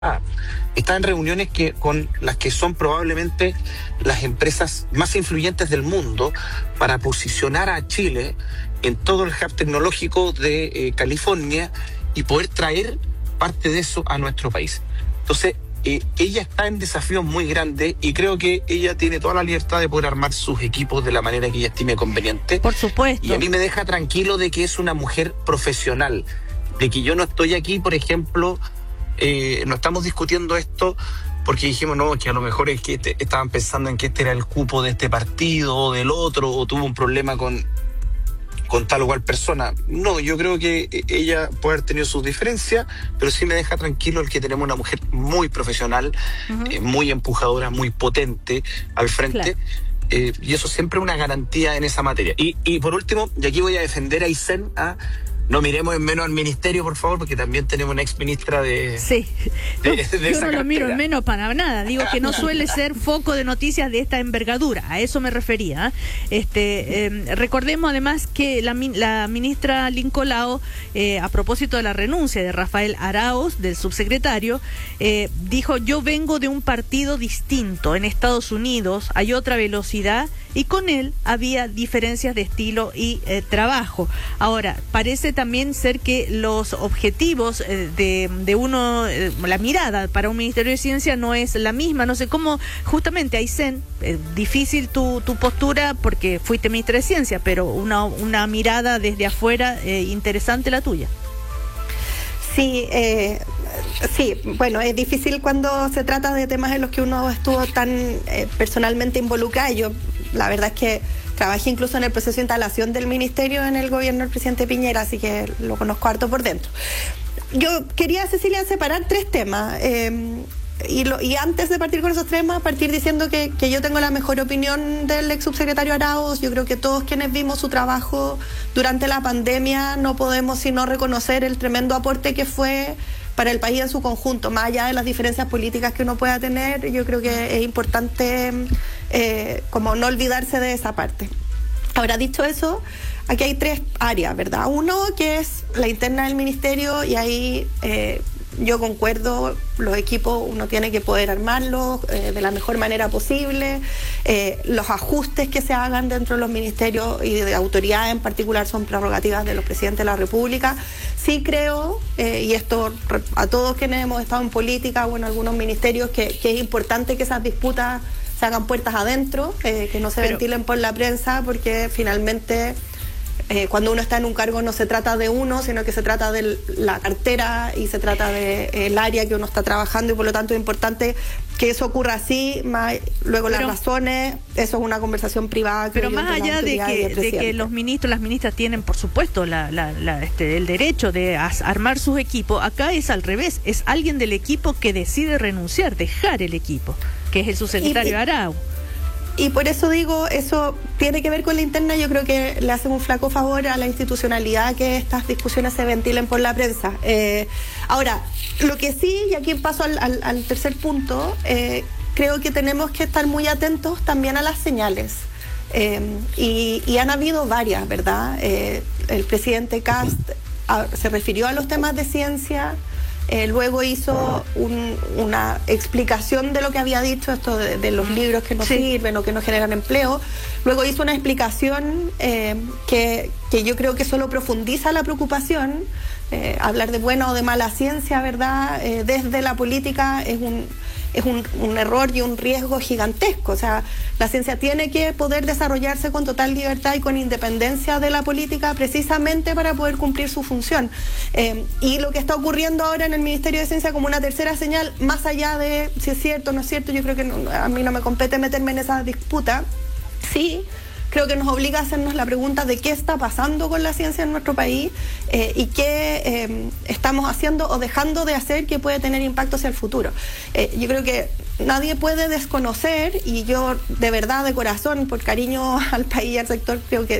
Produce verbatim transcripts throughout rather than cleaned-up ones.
está en reuniones que, con las que son probablemente las empresas más influyentes del mundo para posicionar a Chile en todo el hub tecnológico de eh, California y poder traer parte de eso a nuestro país. Entonces, eh, ella está en desafíos muy grandes y creo que ella tiene toda la libertad de poder armar sus equipos de la manera que ella estime conveniente. Por supuesto. Y a mí me deja tranquilo de que es una mujer profesional, de que yo no estoy aquí, por ejemplo, eh, no estamos discutiendo esto porque dijimos, no, que a lo mejor es que este, estaban pensando en que este era el cupo de este partido o del otro, o tuvo un problema con, con tal o cual persona. No, yo creo que ella puede haber tenido sus diferencias, pero sí me deja tranquilo el que tenemos una mujer muy profesional, uh-huh. eh, muy empujadora, muy potente al frente. Claro. Eh, y eso siempre es una garantía en esa materia. Y, y por último, y aquí voy a defender a Aysén, a... no miremos en menos al ministerio, por favor, porque también tenemos una ex ministra de, sí. de, no, de esa yo no cartera. Lo miro en menos para nada. Digo que no suele ser foco de noticias de esta envergadura. A eso me refería. Este, eh, recordemos además que la, la ministra Lincolao, eh, a propósito de la renuncia de Rafael Arauz, del subsecretario, eh, dijo: yo vengo de un partido distinto. En Estados Unidos hay otra velocidad y con él había diferencias de estilo y eh, trabajo. Ahora, parece también ser que los objetivos eh, de, de uno, eh, la mirada para un Ministerio de Ciencia no es la misma. No sé cómo, justamente, Aysén, eh, difícil tu, tu postura porque fuiste ministra de Ciencia, pero una, una mirada desde afuera eh, interesante la tuya. Sí, eh, sí, bueno, es difícil cuando se trata de temas en los que uno estuvo tan eh, personalmente involucrado. Yo, la verdad es que trabajé incluso en el proceso de instalación del ministerio en el gobierno del presidente Piñera, así que lo conozco harto por dentro. Yo quería, Cecilia, separar tres temas. Eh, Y, lo, y antes de partir con esos temas, partir diciendo que, que yo tengo la mejor opinión del ex subsecretario Arauz. Yo creo que todos quienes vimos su trabajo durante la pandemia no podemos sino reconocer el tremendo aporte que fue para el país en su conjunto, más allá de las diferencias políticas que uno pueda tener. Yo creo que es importante eh, como no olvidarse de esa parte. Ahora, dicho eso, aquí hay tres áreas, ¿verdad? Uno, que es la interna del ministerio, y ahí eh, yo concuerdo, los equipos uno tiene que poder armarlos eh, de la mejor manera posible. Eh, los ajustes que se hagan dentro de los ministerios y de autoridades en particular son prerrogativas de los presidentes de la República. Sí creo, eh, y esto a todos quienes hemos estado en política o en algunos ministerios, que, que es importante que esas disputas se hagan puertas adentro, eh, que no se Pero... ventilen por la prensa, porque finalmente... Eh, cuando uno está en un cargo no se trata de uno, sino que se trata de la cartera y se trata del de, área que uno está trabajando, y por lo tanto es importante que eso ocurra así. Más, luego pero, las razones, eso es una conversación privada. Pero más allá de que, de que los ministros, las ministras tienen, por supuesto, la, la, la, este, el derecho de as, armar sus equipos, acá es al revés, es alguien del equipo que decide renunciar, dejar el equipo, que es el subsecretario Arauz. Y por eso digo, eso tiene que ver con la interna. Yo creo que le hacen un flaco favor a la institucionalidad que estas discusiones se ventilen por la prensa. Eh, ahora, lo que sí, y aquí paso al, al, al tercer punto, eh, creo que tenemos que estar muy atentos también a las señales. Eh, y, y han habido varias, ¿verdad? Eh, el presidente Kast a, se refirió a los temas de ciencia. Eh, luego hizo un, una explicación de lo que había dicho, esto de, de los libros que no sí. sirven o que no generan empleo. Luego hizo una explicación eh, que, que yo creo que solo profundiza la preocupación. Eh, hablar de buena o de mala ciencia, ¿verdad? Eh, desde la política es un... es un, un error y un riesgo gigantesco. O sea, la ciencia tiene que poder desarrollarse con total libertad y con independencia de la política, precisamente para poder cumplir su función. Eh, y lo que está ocurriendo ahora en el Ministerio de Ciencia como una tercera señal, más allá de si es cierto o no es cierto, yo creo que no, a mí no me compete meterme en esa disputa. Sí, creo que nos obliga a hacernos la pregunta de qué está pasando con la ciencia en nuestro país eh, y qué eh, estamos haciendo o dejando de hacer que puede tener impacto hacia el futuro. Eh, yo creo que nadie puede desconocer, y yo de verdad, de corazón, por cariño al país y al sector, creo que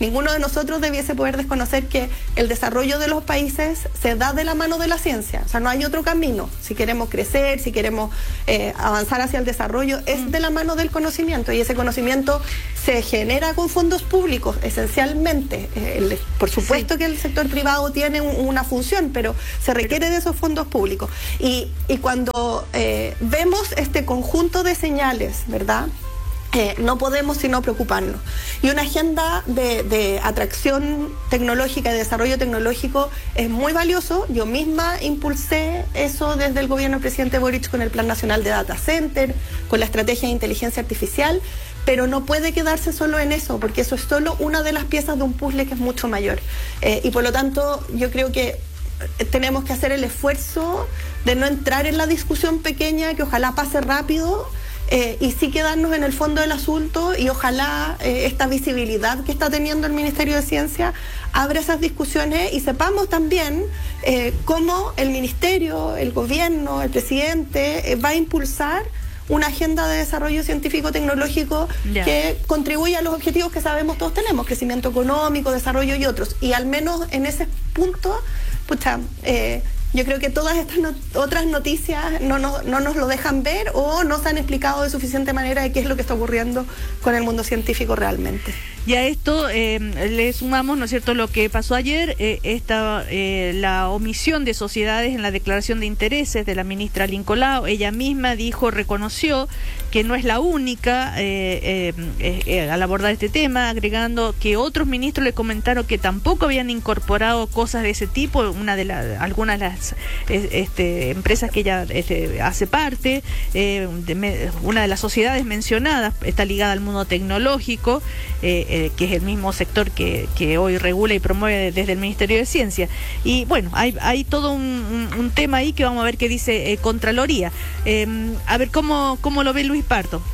ninguno de nosotros debiese poder desconocer que el desarrollo de los países se da de la mano de la ciencia. O sea, no hay otro camino. Si queremos crecer, si queremos eh, avanzar hacia el desarrollo, es de la mano del conocimiento, y ese conocimiento se genera con fondos públicos, esencialmente. Eh, el, por supuesto sí. que el sector privado tiene un, una función, pero se requiere de esos fondos públicos. Y, y cuando eh, vemos este conjunto de señales, ¿verdad?, Eh, no podemos sino preocuparnos. Y una agenda de, de atracción tecnológica y desarrollo tecnológico es muy valioso. Yo misma impulsé eso desde el gobierno del presidente Boric con el Plan Nacional de Data Center, con la estrategia de inteligencia artificial, pero no puede quedarse solo en eso, porque eso es solo una de las piezas de un puzzle que es mucho mayor. Eh, y por lo tanto, yo creo que tenemos que hacer el esfuerzo de no entrar en la discusión pequeña, que ojalá pase rápido, Eh, y sí quedarnos en el fondo del asunto, y ojalá eh, esta visibilidad que está teniendo el Ministerio de Ciencia abra esas discusiones, y sepamos también eh, cómo el Ministerio, el Gobierno, el Presidente eh, va a impulsar una agenda de desarrollo científico-tecnológico yeah. que contribuya a los objetivos que sabemos todos tenemos, crecimiento económico, desarrollo y otros. Y al menos en ese punto, pucha, eh, yo creo que todas estas not- otras noticias no, no, no nos lo dejan ver, o no se han explicado de suficiente manera de qué es lo que está ocurriendo con el mundo científico realmente. Y a esto eh, le sumamos, ¿no es cierto?, lo que pasó ayer, eh, esta, eh, la omisión de sociedades en la declaración de intereses de la ministra Lincolao. Ella misma dijo, reconoció que no es la única eh, eh, eh, al abordar este tema, agregando que otros ministros le comentaron que tampoco habían incorporado cosas de ese tipo. Una de las, algunas de las eh, este, empresas que ella este, hace parte, eh, de me, una de las sociedades mencionadas está ligada al mundo tecnológico, eh, eh, que es el mismo sector que, que hoy regula y promueve desde el Ministerio de Ciencia. Y bueno, hay, hay todo un, un, un tema ahí que vamos a ver qué dice eh, Contraloría. Eh, a ver, ¿cómo, cómo lo ve Luis Pardo?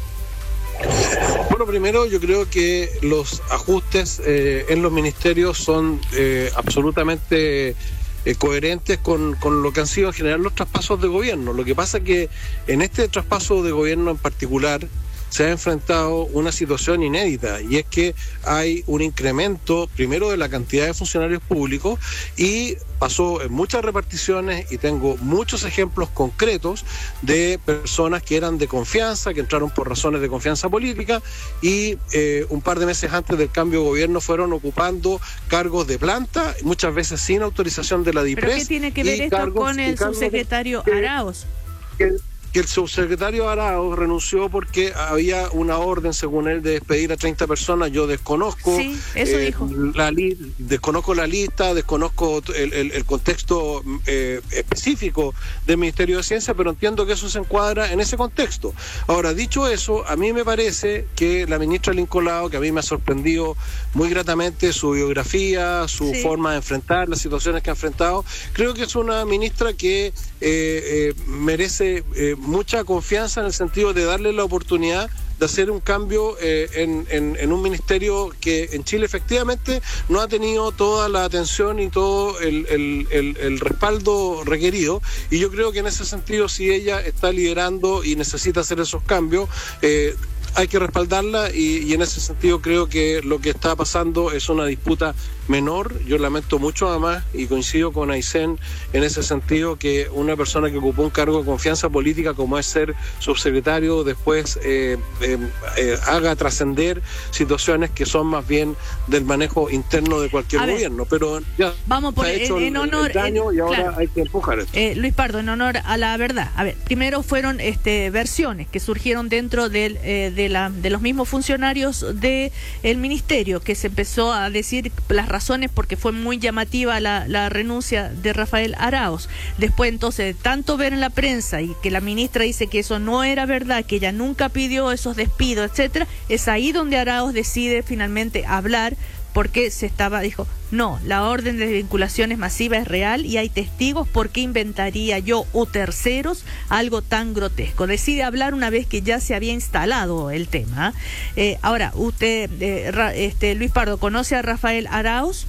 Bueno, primero yo creo que los ajustes eh, en los ministerios son eh, absolutamente eh, coherentes con, con lo que han sido en general los traspasos de gobierno. Lo que pasa es que en este traspaso de gobierno en particular se ha enfrentado una situación inédita, y es que hay un incremento primero de la cantidad de funcionarios públicos, y pasó en muchas reparticiones, y tengo muchos ejemplos concretos de personas que eran de confianza, que entraron por razones de confianza política, y eh, un par de meses antes del cambio de gobierno fueron ocupando cargos de planta, muchas veces sin autorización de la DIPRES. ¿Pero qué tiene que ver esto cargos, con el subsecretario de, Arauz? Que, que el subsecretario Arauz renunció porque había una orden, según él, de despedir a treinta personas. Yo desconozco sí, eso eh, dijo. La li- desconozco la lista, desconozco el, el, el contexto eh, específico del Ministerio de Ciencia, pero entiendo que eso se encuadra en ese contexto. Ahora, dicho eso, a mí me parece que la ministra Lincolao, que a mí me ha sorprendido muy gratamente su biografía, su sí. forma de enfrentar las situaciones que ha enfrentado, creo que es una ministra que eh, eh, merece eh, mucha confianza, en el sentido de darle la oportunidad de hacer un cambio eh, en, en, en un ministerio que en Chile efectivamente no ha tenido toda la atención y todo el, el, el, el respaldo requerido, y yo creo que en ese sentido, si ella está liderando y necesita hacer esos cambios, eh, hay que respaldarla, y, y en ese sentido creo que lo que está pasando es una disputa menor. Yo lamento mucho, además, y coincido con Aysén en ese sentido, que una persona que ocupó un cargo de confianza política como es ser subsecretario, después eh, eh, eh, haga trascender situaciones que son más bien del manejo interno de cualquier gobierno. Pero ya vamos por se ha hecho en, en honor, el, el daño, y ahora claro. hay que empujar esto. Eh, Luis Pardo, en honor a la verdad. A ver, primero fueron este, versiones que surgieron dentro del, eh, de, la, de los mismos funcionarios del ministerio, que se empezó a decir las razones porque fue muy llamativa la, la renuncia de Rafael Arauz. Después, entonces, de tanto ver en la prensa y que la ministra dice que eso no era verdad, que ella nunca pidió esos despidos, etcétera, es ahí donde Arauz decide finalmente hablar, porque se estaba, dijo, no, la orden de vinculaciones masivas es real y hay testigos, ¿por qué inventaría yo o terceros algo tan grotesco? Decide hablar una vez que ya se había instalado el tema. Eh, ahora, usted, eh, Ra, este, Luis Pardo, ¿conoce a Rafael Arauz?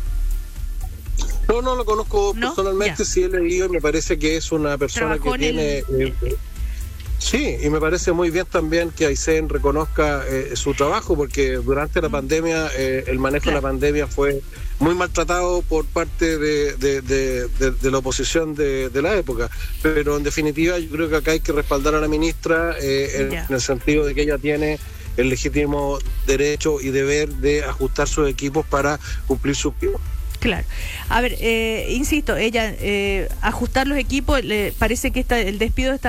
No, no lo conozco ¿No? personalmente, ya. Sí he leído, y me parece que es una persona Trabajó que tiene... El... Eh, Sí, y me parece muy bien también que Aysén reconozca eh, su trabajo, porque durante la pandemia, eh, el manejo claro. de la pandemia fue muy maltratado por parte de, de, de, de, de la oposición de, de la época. Pero en definitiva yo creo que acá hay que respaldar a la ministra eh, en, yeah. en el sentido de que ella tiene el legítimo derecho y deber de ajustar sus equipos para cumplir su objetivo. Claro. A ver, eh, insisto, ella eh, ajustar los equipos, le parece que esta, el despido de esta